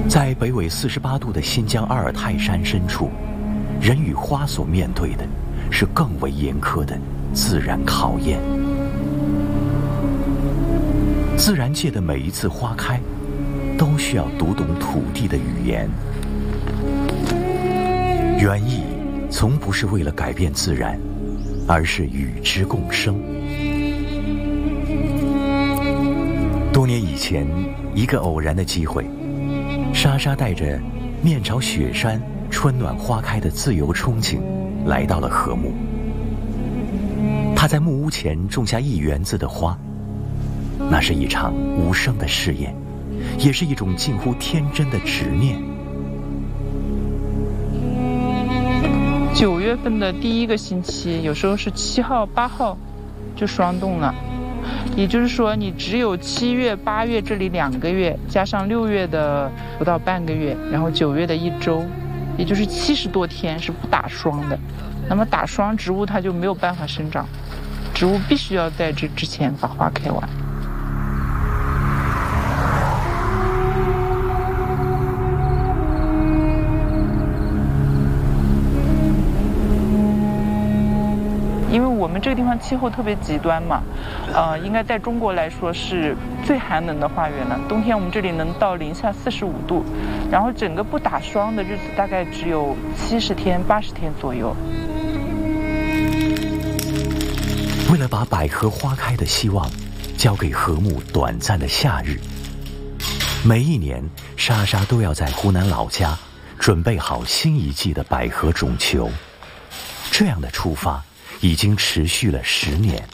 在北纬48度的新疆阿尔泰山深处，人与花所面对的是更为严苛的自然考验。自然界的每一次花开，都需要读懂土地的语言。园艺从不是为了改变自然，而是与之共生。多年以前，一个偶然的机会，莎莎带着面朝雪山、春暖花开的自由憧憬，来到了禾木。她在木屋前种下1园子的花，那是一场无声的试验，也是一种近乎天真的执念。 9月份的第1个星期，有时候是7号、8号就霜冻了，也就是说你只有7月、8月这里2个月，加上6月的不到半个月，然后9月的1周，也就是70多天是不打霜的。那么打霜，植物它就没有办法生长，植物必须要在这之前把花开完。因为我们这个地方气候特别极端嘛，应该在中国来说是最寒冷的花园了。冬天我们这里能到零下45度，然后整个不打霜的日子大概只有70天、80天左右。 为了把百合花开的希望交给禾木短暂的夏日，每一年莎莎都要在湖南老家准备好新一季的百合种球。这样的出发已经持续了10年。